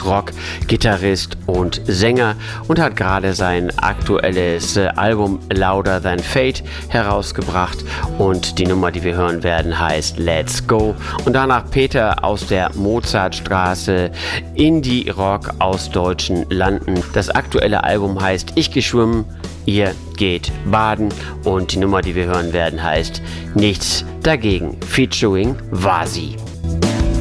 Indie-Rock-Gitarrist und Sänger und hat gerade sein aktuelles Album Louder Than Fate herausgebracht und die Nummer, die wir hören werden, heißt Let's Go. Und danach Peter aus der Mozartstraße, Indie-Rock aus deutschen Landen. Das aktuelle Album heißt Ich geh schwimmen, ihr geht baden und die Nummer, die wir hören werden, heißt Nichts dagegen, featuring Vasi.